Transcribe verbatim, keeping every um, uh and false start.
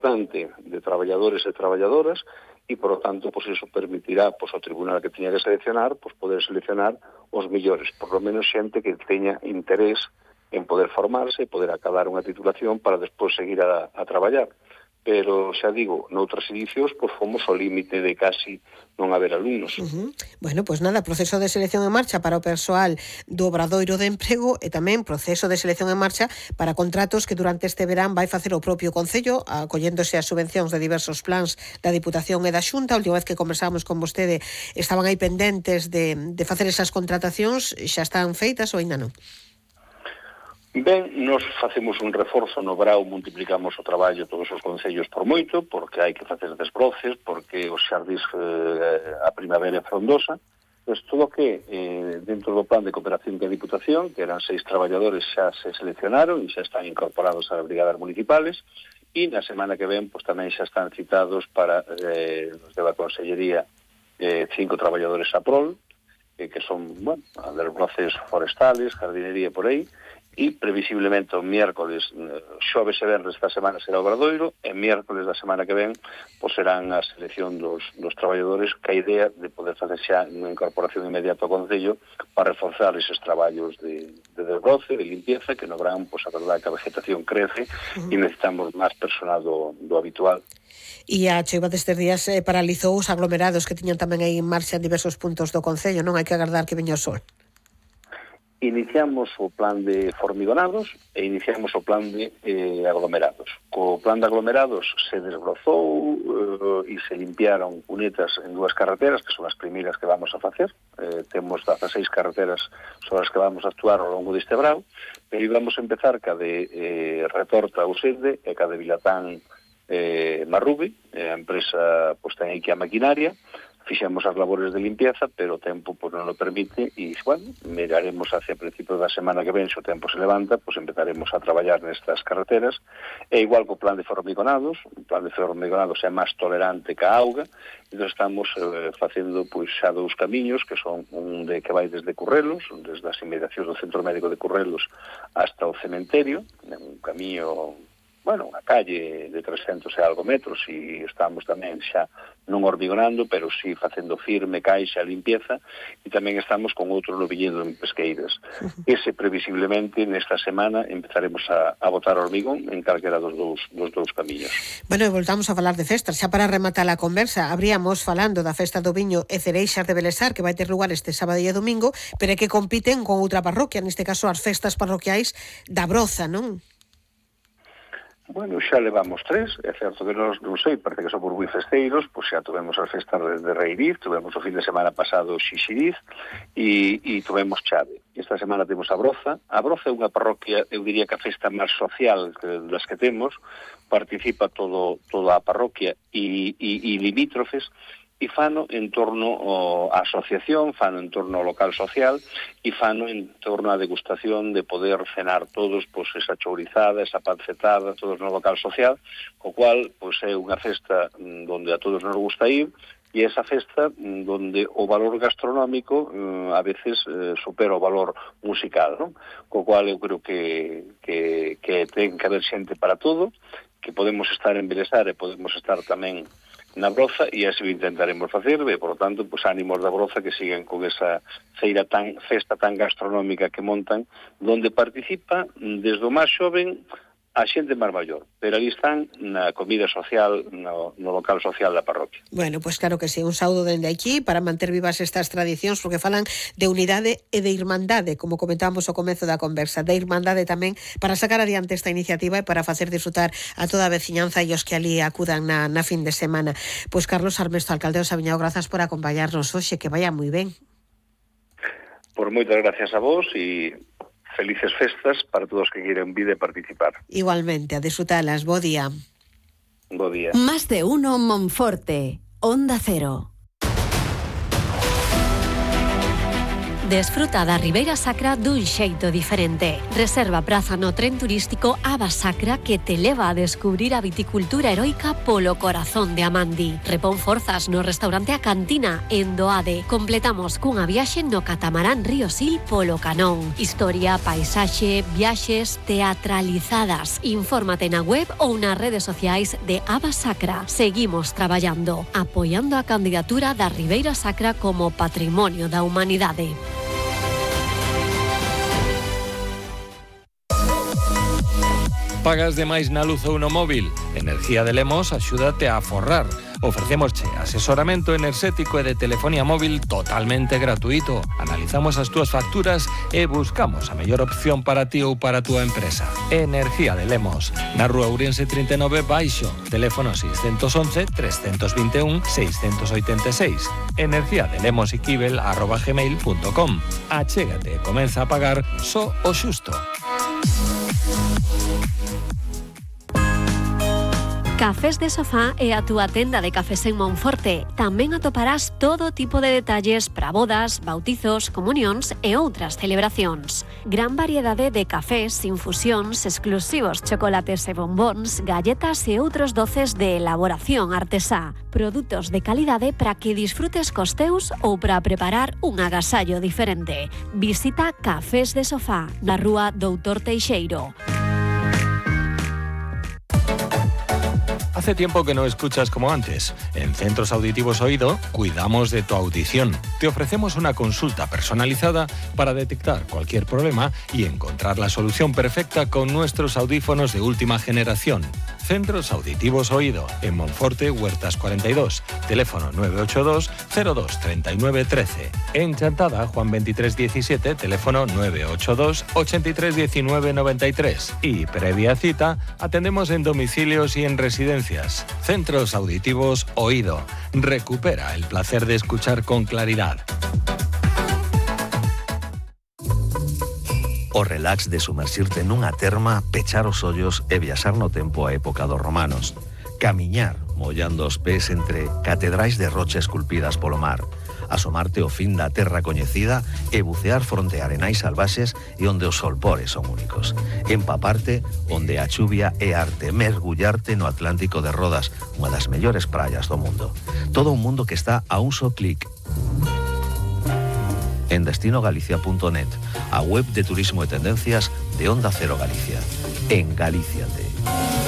importante de traballadores e traballadoras e, por lo tanto, pues eso permitirá pues, ao tribunal que teña que seleccionar pues, poder seleccionar os mellores, por lo menos xente que teña interés en poder formarse e poder acabar unha titulación para despois seguir a, a traballar. Pero, xa digo, noutros edicios, pois fomos ao límite de casi non haber alumnos. Uh-huh. Bueno, pois pues nada, proceso de selección en marcha para o persoal do Obradoiro de Emprego e tamén proceso de selección en marcha para contratos que durante este verán vai facer o propio Concello, acolléndose as subvencións de diversos plans da Diputación e da Xunta. A última vez que conversamos con vostede estaban aí pendentes de, de facer esas contratacións, xa están feitas ou ainda non? Ben, nos facemos un reforzo no Brao, multiplicamos o traballo todos os concellos por moito, porque hai que facer desbroces, porque os xardís eh, a primavera é frondosa. Pois todo que eh, dentro do plan de cooperación que a Diputación, que eran seis traballadores, xa se seleccionaron e xa están incorporados ás brigadas municipales, e na semana que ven pois, tamén xa están citados para eh, nos deba a Consellería eh, cinco traballadores a prol, eh, que son, bueno, desbroces forestales, jardinería por aí, e previsiblemente o miércoles, xoves e venres esta semana será o Obradoiro, e miércoles da semana que ven pois serán a selección dos, dos traballadores, que a idea de poder facer xa unha incorporación inmediata ao Concello para reforzar eses traballos de, de desbroce, de limpieza, que no verán, pois a verdade que a vegetación crece e necesitamos máis personal do, do habitual. E a choiva destes días eh, paralizou os aglomerados que tiñan tamén aí en marcha en diversos puntos do Concello, non hai que agardar que veña o sol. Iniciamos o plan de formigonados e iniciamos o plan de eh, aglomerados. Co plan de aglomerados se desbrozou eh, e se limpiaron cunetas en dúas carreteras, que son as primeiras que vamos a facer. Eh, temos dezaseis carreteras sobre as que vamos a actuar ao longo deste brao, pero vamos a empezar ca de eh, Retorta Ausende e ca de Vilatán eh, Marrubi, eh, a empresa pois, ten aquí a maquinaria. Fixemos as labores de limpieza, pero o tempo pues, non o permite e, bueno, miraremos hacia principios da semana que ven, se o tempo se levanta, pues empezaremos a traballar nestas carreteras. E igual co plan de formigonados, o plan de formigonados é máis tolerante que a auga, entón estamos eh, facendo pues, xa dous camiños, que son un de que vai desde Currelos, desde as inmediacións do Centro Médico de Currelos hasta o cementerio, un camiño... bueno, unha calle de trescentos e algo metros e estamos tamén xa non hormigonando, pero sí facendo firme, caixa, limpieza, e tamén estamos con outro no viñedo en Pesqueiras. Ese, previsiblemente, nesta semana empezaremos a, a botar hormigón en calquera dos dous, dos dous camiños. Bueno, e voltamos a falar de festas. Xa para rematar a conversa, abríamos falando da Festa do Viño e Cereixas de Belesar, que vai ter lugar este sábado e domingo, pero é que compiten con outra parroquia, neste caso as festas parroquiais da Broza, non? Bueno, xa levamos tres, é certo que non, non sei, parece que somos moi festeiros, pois xa tuvemos as festas de, de Reiriz, tuvemos o fin de semana pasado Xixiriz e, e tuvemos Chave. Esta semana temos a Broza. A Broza é unha parroquia, eu diría que a festa máis social que, das que temos, participa todo, toda a parroquia e, e, e limítrofes, e fano en torno á asociación, fano en torno ao local social e fano en torno á degustación de poder cenar todos, pois esa chourizada, esa pancetada, todos no local social, co cual pois é unha festa onde a todos nos gusta ir e esa festa onde o valor gastronómico eh, a veces eh, supera o valor musical, non? Co cual eu creo que, que, que ten que haber xente para todo, que podemos estar en Belesar e podemos estar tamén na Broza, e así intentaremos facer, e, por lo tanto, pues, ánimos da Broza que siguen con esa feira tan, festa tan gastronómica que montan, donde participa desde o máis xoven a xente máis maior, pero ali están na comida social, no, no local social da parroquia. Bueno, pois pues claro que sí, un saúdo dende aquí para manter vivas estas tradicións, porque falan de unidade e de irmandade, como comentábamos ao comezo da conversa, de irmandade tamén para sacar adiante esta iniciativa e para facer disfrutar a toda a veciñanza e os que ali acudan na, na fin de semana. Pois pues Carlos Armesto, alcalde de Saviñao, grazas por acompañarnos hoxe, que vaya moi ben. Por moitas gracias a vos e felices festas para todos que queiran vir e participar. Igualmente, a disfrutalas. Bo día. Bo día. Más de uno Monforte, Onda Cero. Desfruta da Ribeira Sacra dun xeito diferente. Reserva praza no tren turístico Aba Sacra que te leva a descubrir a viticultura heroica polo corazón de Amandi. Repón forzas no restaurante A Cantina en Doade. Completamos cunha viaxe no catamarán Río Sil polo Canón. Historia, paisaxe, viaxes teatralizadas. Infórmate na web ou nas redes sociais de Aba Sacra. Seguimos traballando, apoiando a candidatura da Ribeira Sacra como Patrimonio da Humanidade. Pagas demais na luz ou no móvil? Energía de Lemos axúdate a aforrar. Ofrecémosche asesoramento enerxético e de telefonía móvil totalmente gratuito. Analizamos as túas facturas e buscamos a mellor opción para ti ou para a túa empresa. Energía de Lemos, na Rúa Ourense trinta e nove Baixo, teléfono seis once, tres dos un, seis oito seis. Energía de Lemos Iquibel arroba gmail punto com. Achégate e comeza a pagar só o xusto. Cafés de Sofá é a túa tenda de cafés en Monforte. Tamén atoparás todo tipo de detalles para bodas, bautizos, comunións e outras celebracións. Gran variedade de cafés, infusións, exclusivos chocolates e bombóns, galletas e outros doces de elaboración artesá. Produtos de calidade para que disfrutes cos teus ou para preparar un agasallo diferente. Visita Cafés de Sofá, na Rúa Doutor Teixeiro. Hace tiempo que no escuchas como antes. En Centros Auditivos Oído cuidamos de tu audición. Te ofrecemos una consulta personalizada para detectar cualquier problema y encontrar la solución perfecta con nuestros audífonos de última generación. Centros Auditivos Oído, en Monforte, Huertas cuarenta y dos, teléfono nueve ocho dos, cero dos, treinta y nueve trece. En Chantada, Juan veintitrés diecisiete, teléfono nueve ocho dos, ochenta y tres diecinueve noventa y tres. Y previa cita, atendemos en domicilios y en residencias. Centros Auditivos Oído. Recupera el placer de escuchar con claridad. O relax de sumerxirte nunha terma, pechar os ollos e viaxar no tempo a época dos romanos. Camiñar, mollando os pés entre catedrais de rocha esculpidas polo mar. Asomarte ao fin da terra coñecida e bucear fronte a arenais salvaxes e onde os solpores son únicos. Empaparte onde a chuvia é arte. Mergullarte no Atlántico de Rodas, unha das mellores praias do mundo. Todo un mundo que está a un só clic. En destino galicia punto net, a web de turismo e tendencias de Onda Cero Galicia. En Galíciate.